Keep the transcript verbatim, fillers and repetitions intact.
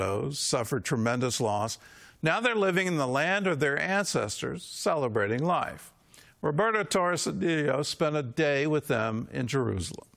suffered tremendous loss. Now they're living in the land of their ancestors, celebrating life. Roberto Torres Cedillo spent a day with them in Jerusalem.